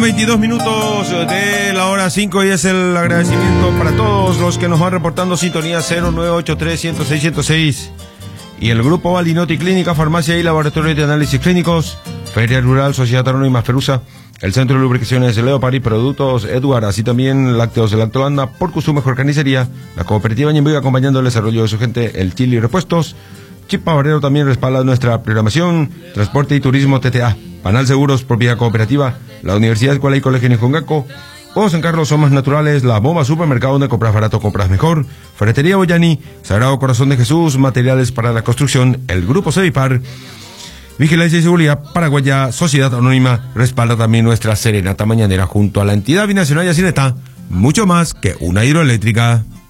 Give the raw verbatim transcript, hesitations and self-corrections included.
veintidós minutos de la hora cinco y es el agradecimiento para todos los que nos van reportando sintonía cero nueve ocho tres, uno cero seis, uno cero seis y el Grupo Valinotti Clínica, Farmacia y Laboratorio de Análisis Clínicos, Feria Rural, Sociedad Anónima Ferusa, el Centro de Lubricaciones Leopard y Productos Eduard, así también Lácteos de Lactolanda, Porco su mejor carnicería, la Cooperativa Ñemby acompañando el desarrollo de su gente, el Chile y Repuestos, Chipa Barrero también respalda nuestra programación, Transporte y Turismo T T A, Panal Seguros, Propiedad Cooperativa, la Universidad Escuela y Colegio Nijongaco, O San Carlos Somos Naturales, La Bomba Supermercado donde compras barato, compras mejor, Ferretería Boyani, Sagrado Corazón de Jesús, Materiales para la Construcción, el Grupo Cevipar, Vigilancia y Seguridad Paraguaya, Sociedad Anónima, respalda también nuestra serenata mañanera junto a la entidad binacional y Yacineta, mucho más que una hidroeléctrica.